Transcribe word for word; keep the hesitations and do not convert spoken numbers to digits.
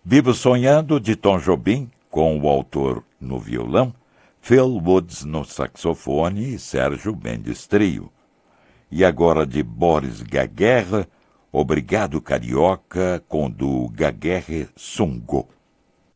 Vivo Sonhando, de Tom Jobim, com o autor no violão, Phil Woods no saxofone e Sérgio Mendes Trio. E agora de Boris Guerguer, Obrigado Carioca, com do Guerguer Sungo.